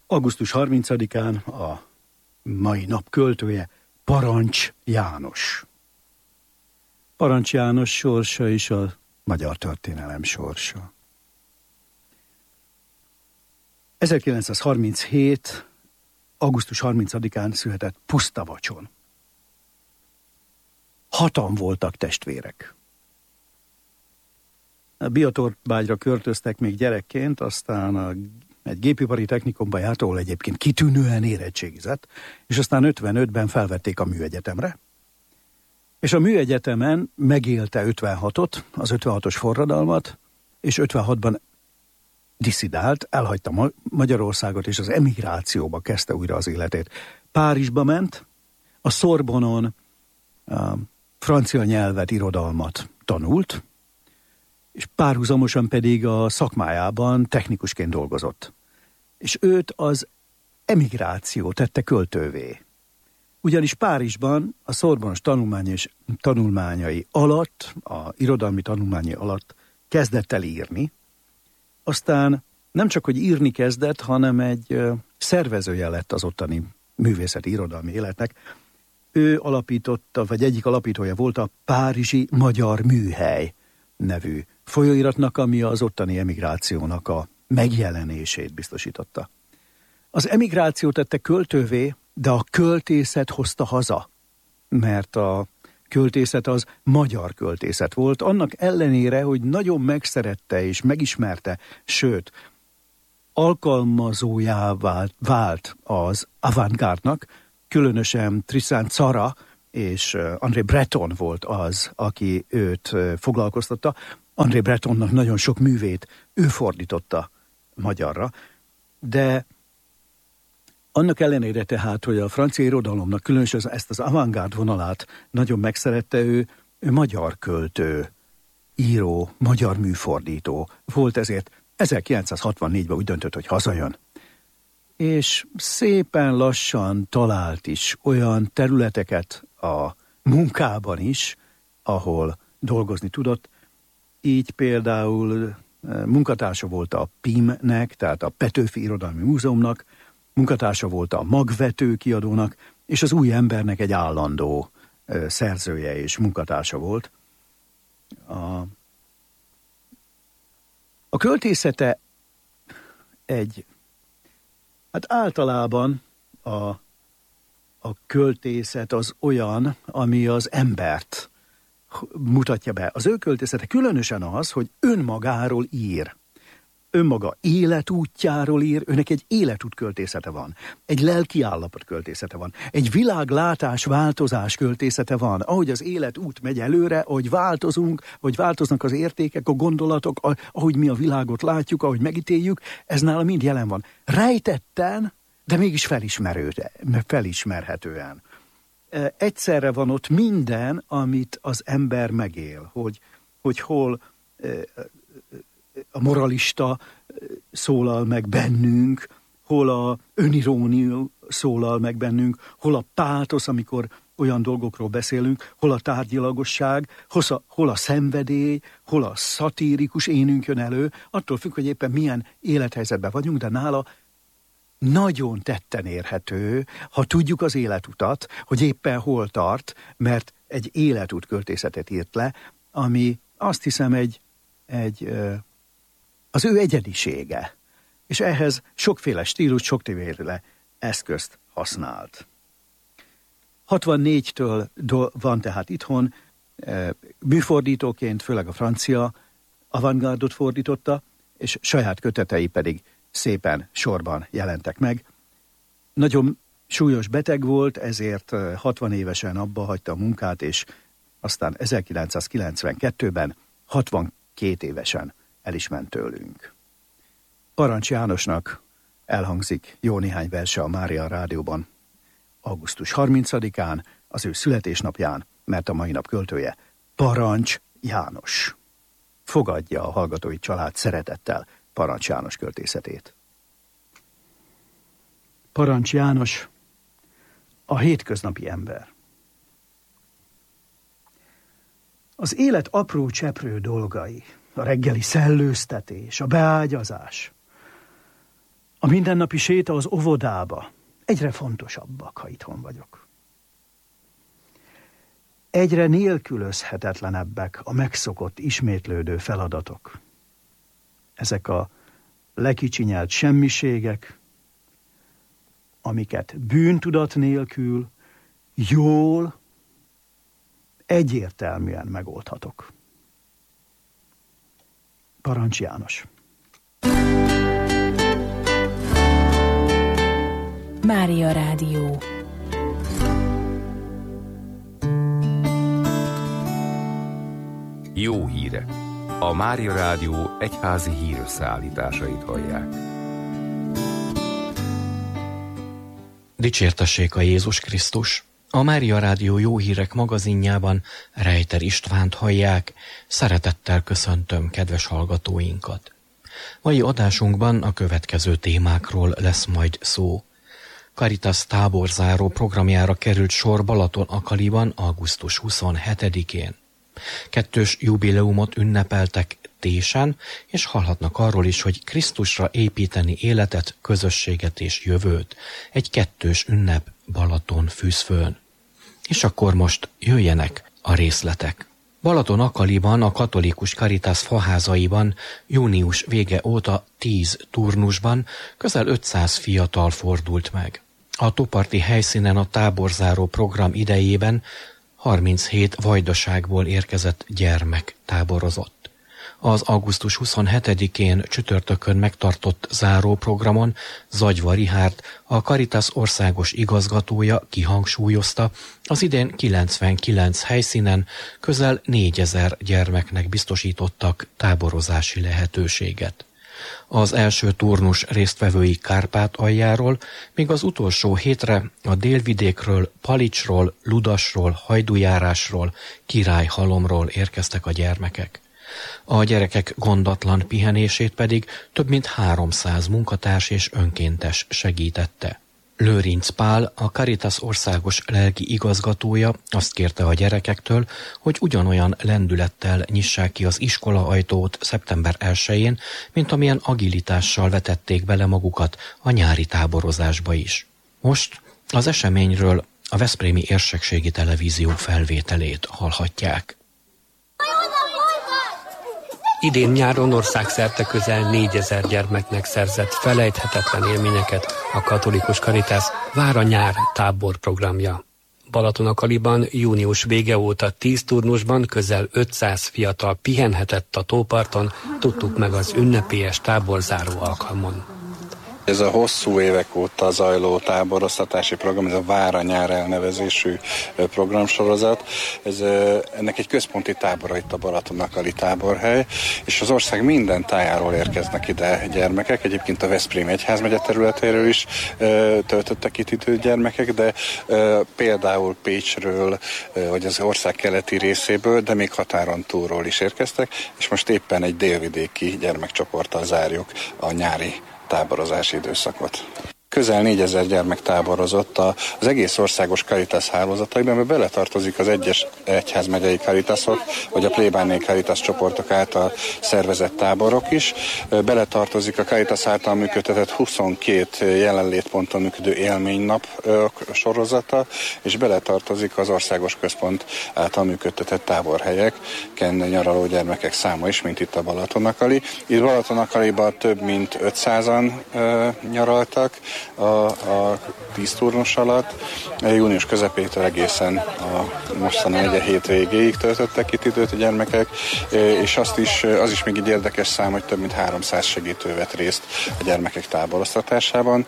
Augusztus 30-án a mai nap költője Parancs János. Parancs János sorsa is a magyar történelem sorsa. 1937. augusztus 30-án született Pusztavacson. 6-an voltak testvérek. A Biotorbágyra költöztek még gyerekként, aztán egy gépipari technikumba járt, ahol egyébként kitűnően érettségizett, és aztán 55-ben felvették a műegyetemre. És a műegyetemen megélte 56-ot, az 56-os forradalmat, és 56-ban disszidált, elhagyta Magyarországot, és az emigrációba kezdte újra az életét. Párizsba ment, a Sorbonon francia nyelvet, irodalmat tanult, és párhuzamosan pedig a szakmájában technikusként dolgozott. És őt az emigráció tette költővé. Ugyanis Párizsban a Sorbonos tanulmányai alatt, a irodalmi tanulmányai alatt kezdett el írni, aztán nem csak, hogy írni kezdett, hanem egy szervezője lett az ottani művészeti irodalmi életnek. Ő alapította, vagy egyik alapítója volt a Párizsi Magyar Műhely nevű folyóiratnak, ami az ottani emigrációnak a megjelenését biztosította. Az emigráció tette költővé, de a költészet hozta haza, mert a költészet az magyar költészet volt, annak ellenére, hogy nagyon megszerette és megismerte, sőt, alkalmazójává vált az avantgárdnak, különösen Tristan Tzara és André Breton volt az, aki őt foglalkoztatta. André Bretonnak nagyon sok művét ő fordította magyarra, de annak ellenére tehát, hogy a francia irodalomnak különösen ezt az avantgárd vonalát nagyon megszerette, ő magyar költő, író, magyar műfordító volt, ezért 1964-ben úgy döntött, hogy hazajön. És szépen lassan talált is olyan területeket a munkában is, ahol dolgozni tudott. Így például munkatársa volt a PIM-nek, tehát a Petőfi Irodalmi Múzeumnak, munkatársa volt a Magvető kiadónak, és az Új Embernek egy állandó szerzője és munkatársa volt. A költészete hát általában a költészet az olyan, ami az embert mutatja be. Az ő költészete különösen az, hogy önmagáról ír. Önmaga életútjáról ír, őnek egy életút költészete van, egy lelkiállapot költészete van, egy világlátás, változás költészete van, ahogy az életút megy előre, ahogy változunk, ahogy változnak az értékek, a gondolatok, ahogy mi a világot látjuk, ahogy megítéljük, ez nála mind jelen van. Rejtetten, de mégis felismerhetően. Egyszerre van ott minden, amit az ember megél, hogy hol a moralista szólal meg bennünk, hol a önirónia szólal meg bennünk, hol a pátosz, amikor olyan dolgokról beszélünk, hol a tárgyilagosság, hol a szenvedély, hol a szatírikus énünk jön elő, attól függ, hogy éppen milyen élethelyzetben vagyunk, de nála nagyon tetten érhető, ha tudjuk az életutat, hogy éppen hol tart, mert egy életút költészetet írt le, ami azt hiszem az ő egyedisége, és ehhez sokféle stílus, sokféle eszközt használt. 64-től van tehát itthon, műfordítóként főleg a francia avantgárdot fordította, és saját kötetei pedig szépen sorban jelentek meg. Nagyon súlyos beteg volt, ezért 60 évesen abba hagyta a munkát, és aztán 1992-ben 62 évesen el is ment tőlünk. Parancs Jánosnak elhangzik jó néhány verse a Mária Rádióban augusztus 30-án, az ő születésnapján, mert a mai nap költője Parancs János. Fogadja a hallgatói család szeretettel Parancs János költészetét. Parancs János, a hétköznapi ember. Az élet apró cseprő dolgai, a reggeli szellőztetés, a beágyazás, A mindennapi séta az óvodába egyre fontosabbak, ha itthon vagyok. Egyre nélkülözhetetlenebbek a megszokott, ismétlődő feladatok. Ezek a lekicsinyelt semmiségek, amiket bűntudat nélkül, jól, egyértelműen megoldhatok. Parancs János. Mária Rádió. Jó hírek! A Mária Rádió egyházi hírösszeállításait hallják. Dicsértessék a Jézus Krisztus! A Mária Rádió Jó Hírek magazinjában Rejter Istvánt hallják. Szeretettel köszöntöm kedves hallgatóinkat. Mai adásunkban a következő témákról lesz majd szó. Caritas táborzáró programjára került sor Balatonakaliban augusztus 27-én. 2. jubileumot ünnepeltek Tésen, és hallhatnak arról is, hogy Krisztusra építeni életet, közösséget és jövőt. Egy 2. ünnep Balatonfüszfön. És akkor most jöjjenek a részletek. Balatonakaliban, a katolikus Caritas faházaiban június vége óta 10 turnusban közel 500 fiatal fordult meg. A tóparti helyszínen a táborzáró program idejében 37 vajdaságból érkezett gyermek táborozott. Az augusztus 27-én csütörtökön megtartott záróprogramon Zagyva Richárd, a Caritas országos igazgatója kihangsúlyozta, az idén 99 helyszínen közel 4000 gyermeknek biztosítottak táborozási lehetőséget. Az első turnus résztvevői Kárpátaljáról, míg az utolsó hétre a délvidékről, Palicsról, Ludasról, Hajdujárásról, Királyhalomról érkeztek a gyermekek. A gyerekek gondatlan pihenését pedig több mint 300 munkatárs és önkéntes segítette. Lőrinc Pál, a Caritas országos lelki igazgatója azt kérte a gyerekektől, hogy ugyanolyan lendülettel nyissák ki az iskola ajtót szeptember 1-én, mint amilyen agilitással vetették bele magukat a nyári táborozásba is. Most az eseményről a Veszprémi Érsekségi Televízió felvételét hallhatják. Idén nyáron országszerte közel 4000 gyermeknek szerzett felejthetetlen élményeket a katolikus Caritas Vár-a-nyár tábor programja. Balatonakaliban június vége óta 10 turnusban közel 500 fiatal pihenhetett a tóparton, tudtuk meg az ünnepélyes táborzáró alkalmon. Ez a hosszú évek óta zajló táboroztatási program, ez a Vár-a-nyár elnevezésű programsorozat, ennek egy központi tábora itt a Balatonakali táborhely, és az ország minden tájáról érkeznek ide gyermekek, egyébként a Veszprém egyházmegye területéről is töltöttek itt idő gyermekek, de például Pécsről, vagy az ország keleti részéből, de még határon túlról is érkeztek, és most éppen egy délvidéki gyermekcsoporttal zárjuk a nyári táborozási időszakot. Közel 4000 gyermek táborozott az egész országos Caritas hálózataiban, mert beletartozik az egyes egyházmegyei Caritasok, vagy a plébániai Caritas csoportok által szervezett táborok is. Beletartozik a Caritas által működtetett 22 jelenlétponton működő élménynap sorozata, és beletartozik az országos központ által működtetett táborhelyeken nyaraló gyermekek száma is, mint itt a Balatonakali. Itt Balatonakaliban több mint 500-an nyaraltak a 10 turnus alatt. Június közepétől egészen a mostani egy hét végéig töltöttek itt időt a gyermekek, és az is még egy érdekes szám, hogy több mint 300 segítő vett részt a gyermekek táboroztatásában.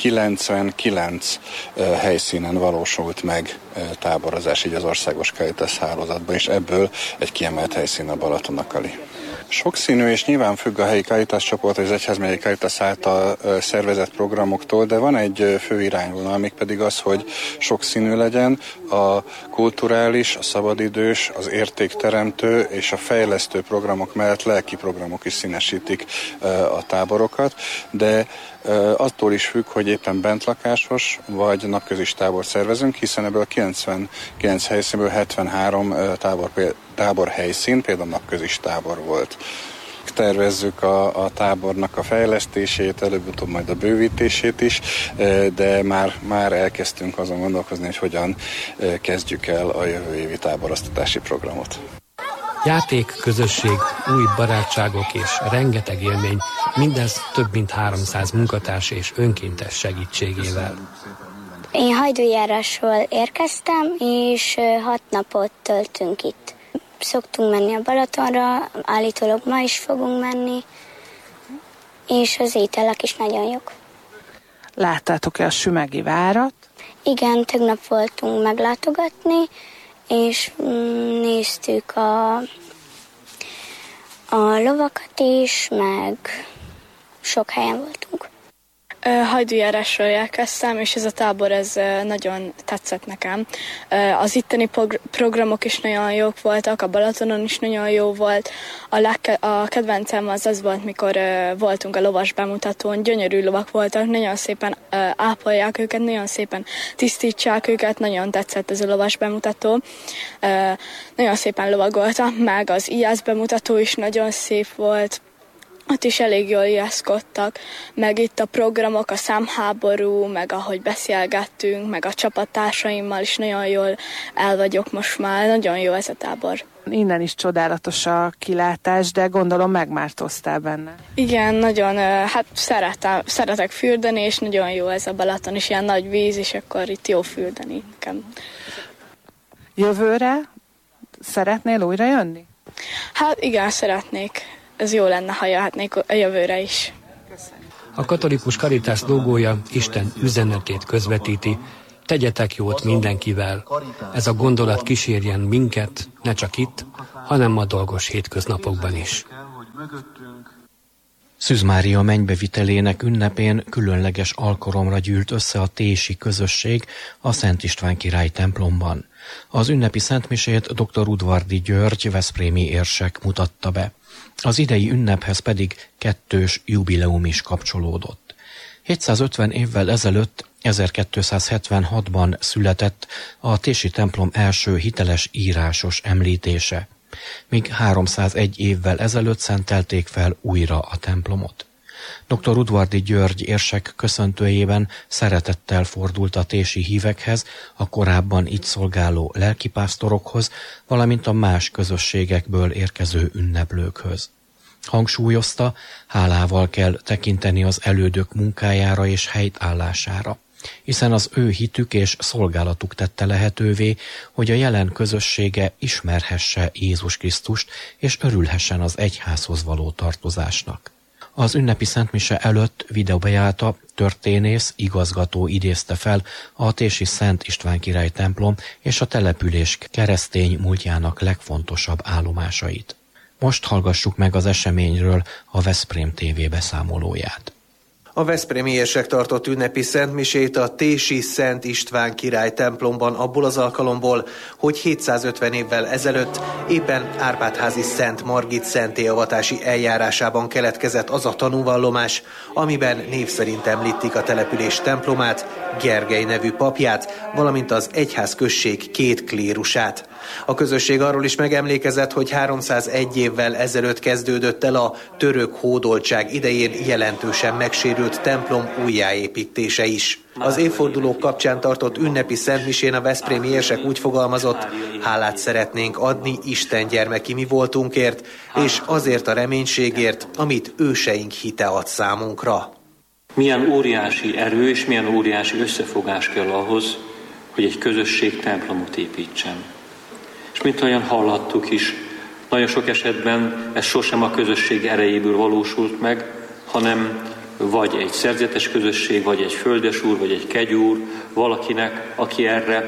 99 helyszínen valósult meg táborozás így az országos Caritas hálózatban, és ebből egy kiemelt helyszín a Balatonakali. Sokszínű és nyilván függ a helyi Caritas csoport, vagy az egyházmegyei Caritas által szervezett programoktól, de van egy fő irányvonal, mégpedig az, hogy sokszínű legyen, a kulturális, a szabadidős, az értékteremtő és a fejlesztő programok mellett lelki programok is színesítik a táborokat, de attól is függ, hogy éppen bentlakásos vagy napközis tábor szervezünk, hiszen ebből 99 helyszínből 73 táborhelyszín, például napközis tábor volt. tervezzük a tábornak a fejlesztését, előbb-utóbb majd a bővítését is, de már elkezdtünk azon gondolkozni, hogy hogyan kezdjük el a jövő évi táboroztatási programot. Játék, közösség, új barátságok és rengeteg élmény, mindez több mint 300 munkatárs és önkéntes segítségével. Én Hajdújárásról érkeztem, és 6 napot töltünk itt. Szoktunk menni a Balatonra, állítólag ma is fogunk menni, és az ételek is nagyon jók. Láttátok-e a Sümegi várat? Igen, tegnap voltunk meglátogatni, és néztük a lovakat is, meg sok helyen voltunk. Hajdújárásról érkeztem, és ez a tábor nagyon tetszett nekem. Az itteni programok is nagyon jók voltak, a Balatonon is nagyon jó volt. A kedvencem az volt, mikor voltunk a lovas bemutatón. Gyönyörű lovak voltak, nagyon szépen ápolják őket, nagyon szépen tisztítsák őket, nagyon tetszett ez a lovas bemutató. Nagyon szépen lovagoltam, meg az IASZ bemutató is nagyon szép volt. Ott is elég jól ijeszkodtak, meg itt a programok, a számháború, meg ahogy beszélgettünk, meg a csapattársaimmal is nagyon jól el vagyok most már, nagyon jó ez a tábor. Innen is csodálatos a kilátás, de gondolom megmártoztál benne. Igen, nagyon, szeretek fürdeni, és nagyon jó ez a Balaton is, ilyen nagy víz, és akkor itt jó fürdeni nekem. Jövőre szeretnél újra jönni? Hát igen, szeretnék. Ez jó lenne, ha jöhetnék a jövőre is. A Katolikus Caritas logója Isten üzenetét közvetíti. Tegyetek jót mindenkivel. Ez a gondolat kísérjen minket, ne csak itt, hanem a dolgos hétköznapokban is. Szűz Mária mennybevitelének ünnepén különleges alkalomra gyűlt össze a tési közösség a Szent István király templomban. Az ünnepi szentmisét dr. Udvardy György veszprémi érsek mutatta be. Az idei ünnephez pedig 2. jubileum is kapcsolódott. 750 évvel ezelőtt, 1276-ban született a tési templom első hiteles írásos említése, míg 301 évvel ezelőtt szentelték fel újra a templomot. Dr. Udvardy György érsek köszöntőjében szeretettel fordult a tési hívekhez, a korábban itt szolgáló lelkipásztorokhoz, valamint a más közösségekből érkező ünneplőkhöz. Hangsúlyozta, hálával kell tekinteni az elődök munkájára és helytállására, hiszen az ő hitük és szolgálatuk tette lehetővé, hogy a jelen közössége ismerhesse Jézus Krisztust és örülhessen az egyházhoz való tartozásnak. Az ünnepi szentmise előtt Vida Beáta, történész, igazgató idézte fel a tési Szent István király templom és a település keresztény múltjának legfontosabb állomásait. Most hallgassuk meg az eseményről a Veszprém TV beszámolóját. A veszprémi érsek tartott ünnepi szentmisét a tési Szent István király templomban abból az alkalomból, hogy 750 évvel ezelőtt éppen Árpád-házi Szent Margit szenttélyavatási eljárásában keletkezett az a tanúvallomás, amiben név szerint említik a település templomát, Gergely nevű papját, valamint az egyházközség 2 klérusát. A közösség arról is megemlékezett, hogy 301 évvel ezelőtt kezdődött el a török hódoltság idején jelentősen megsérült templom újjáépítése is. Az évfordulók kapcsán tartott ünnepi szentmisén a veszprémi érsek úgy fogalmazott: hálát szeretnénk adni Isten gyermeki mi voltunkért, és azért a reménységért, amit őseink hite ad számunkra. Milyen óriási erő és milyen óriási összefogás kell ahhoz, hogy egy közösség templomot építsen. És mint olyan hallhattuk is, nagyon sok esetben ez sosem a közösség erejéből valósult meg, hanem vagy egy szerzetes közösség, vagy egy földesúr, vagy egy kegyúr, valakinek, aki erre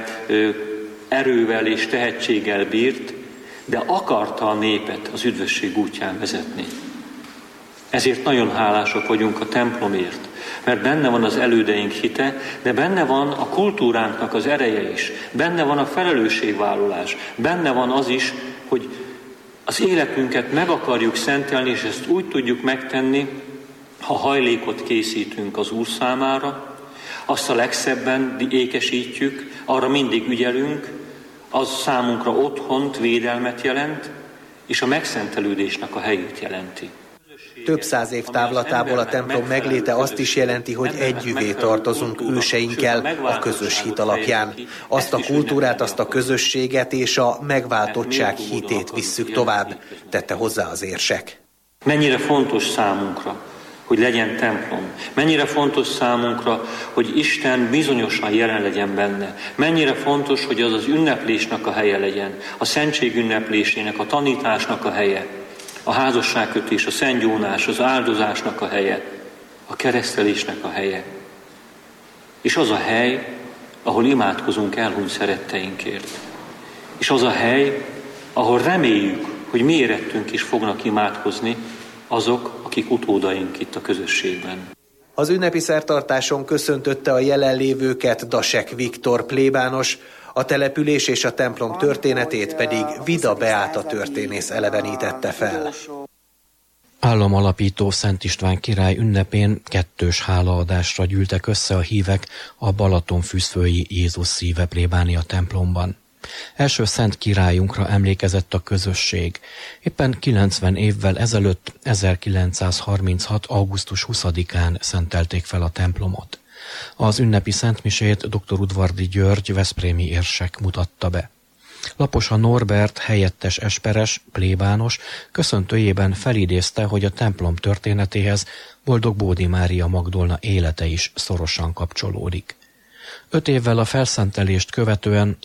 erővel és tehetséggel bírt, de akarta a népet az üdvösség útján vezetni. Ezért nagyon hálásak vagyunk a templomért, mert benne van az elődeink hite, de benne van a kultúránknak az ereje is, benne van a felelősségvállalás, benne van az is, hogy az életünket meg akarjuk szentelni, és ezt úgy tudjuk megtenni, ha hajlékot készítünk az Úr számára, azt a legszebben ékesítjük, arra mindig ügyelünk, az számunkra otthont, védelmet jelent, és a megszentelődésnek a helyét jelenti. Több száz év távlatából a templom megléte azt is jelenti, hogy együvé tartozunk őseinkkel a közös hit alapján. Azt a kultúrát, azt a közösséget és a megváltottság hitét visszük tovább, tette hozzá az érsek. Mennyire fontos számunkra, hogy legyen templom. Mennyire fontos számunkra, hogy Isten bizonyosan jelen legyen benne. Mennyire fontos, hogy az az ünneplésnek a helye legyen, a szentség ünneplésének, a tanításnak a helye, a házasságkötés, a szentgyónás, az áldozásnak a helye, a keresztelésnek a helye. És az a hely, ahol imádkozunk elhunyt szeretteinkért. És az a hely, ahol reméljük, hogy mi érettünk is fognak imádkozni azok, akik utódaink itt a közösségben. Az ünnepi szertartáson köszöntötte a jelenlévőket Dasek Viktor plébános, a település és a templom történetét pedig Vida Beáta történész elevenítette fel. Államalapító Szent István király ünnepén kettős hálaadásra gyűltek össze a hívek a Balatonfüszfölyi Jézus szíve plébánia templomban. Első szent királyunkra emlékezett a közösség. Éppen 90 évvel ezelőtt, 1936. augusztus 20-án szentelték fel a templomot. Az ünnepi szentmisét dr. Udvardi György veszprémi érsek mutatta be. Laposa Norbert helyettes esperes, plébános köszöntőjében felidézte, hogy a templom történetéhez Boldog Bódi Mária Magdolna élete is szorosan kapcsolódik. 5 évvel a felszentelést követően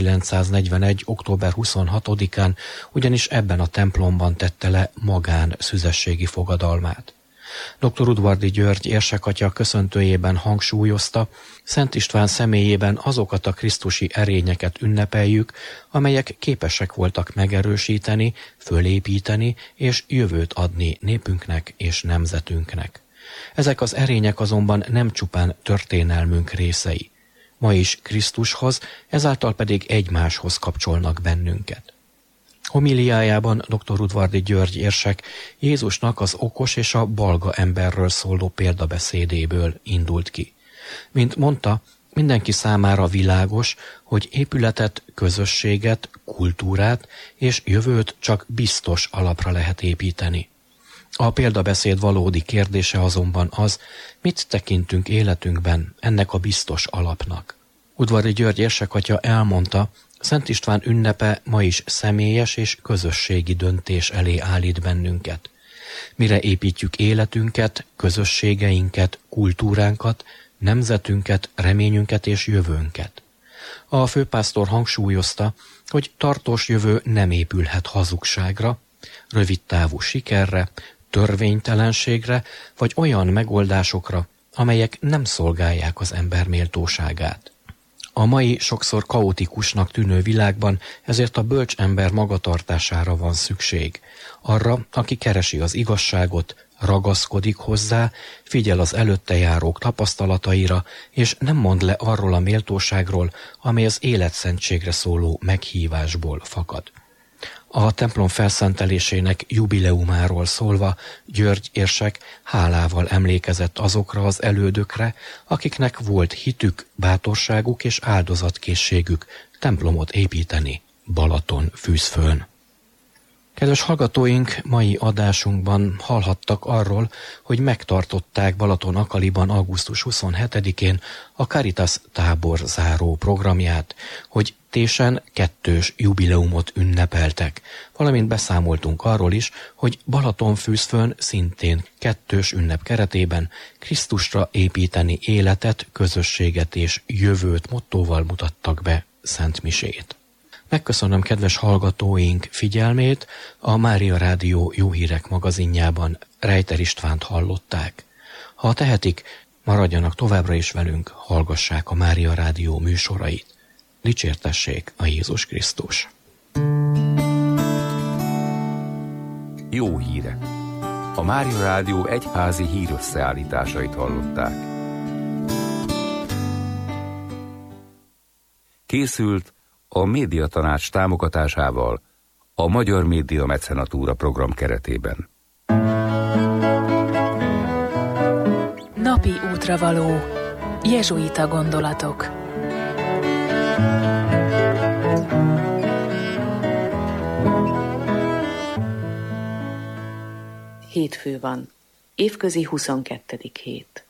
1941. október 26-án ugyanis ebben a templomban tette le magán szüzességi fogadalmát. Dr. Udvardi György érsekatya köszöntőjében hangsúlyozta, Szent István személyében azokat a krisztusi erényeket ünnepeljük, amelyek képesek voltak megerősíteni, fölépíteni és jövőt adni népünknek és nemzetünknek. Ezek az erények azonban nem csupán történelmünk részei. Ma is Krisztushoz, ezáltal pedig egymáshoz kapcsolnak bennünket. Homiliájában dr. Udvardi György érsek Jézusnak az okos és a balga emberről szóló példabeszédéből indult ki. Mint mondta, mindenki számára világos, hogy épületet, közösséget, kultúrát és jövőt csak biztos alapra lehet építeni. A példabeszéd valódi kérdése azonban az, mit tekintünk életünkben ennek a biztos alapnak. Udvardi György érsekatya elmondta, Szent István ünnepe ma is személyes és közösségi döntés elé állít bennünket. Mire építjük életünket, közösségeinket, kultúránkat, nemzetünket, reményünket és jövőnket. A főpásztor hangsúlyozta, hogy tartós jövő nem épülhet hazugságra, rövidtávú sikerre, törvénytelenségre vagy olyan megoldásokra, amelyek nem szolgálják az ember méltóságát. A mai sokszor kaotikusnak tűnő világban ezért a bölcs ember magatartására van szükség. Arra, aki keresi az igazságot, ragaszkodik hozzá, figyel az előtte járók tapasztalataira, és nem mond le arról a méltóságról, amely az életszentségre szóló meghívásból fakad. A templom felszentelésének jubileumáról szólva György érsek hálával emlékezett azokra az elődökre, akiknek volt hitük, bátorságuk és áldozatkészségük templomot építeni Balatonfüszföln. Kedves hallgatóink, mai adásunkban hallhattak arról, hogy megtartották Balaton-Akaliban augusztus 27-én a Caritas táborzáró programját, hogy Tésen 2. jubileumot ünnepeltek, valamint beszámoltunk arról is, hogy Balatonfüszföln szintén 2. ünnep keretében Krisztusra építeni életet, közösséget és jövőt mottóval mutattak be szentmisét. Megköszönöm kedves hallgatóink figyelmét, a Mária Rádió Jó Hírek magazinjában Reiter Istvánt hallották. Ha tehetik, maradjanak továbbra is velünk, hallgassák a Mária Rádió műsorait. Dicsértessék a Jézus Krisztus! Jó hírek! A Mária Rádió egyházi hírösszeállításait hallották. Készült a Médiatanács támogatásával a Magyar Média Mecenatúra program keretében. Napi útravaló. Jezsuita gondolatok. hétfő van, évközi 22. hét.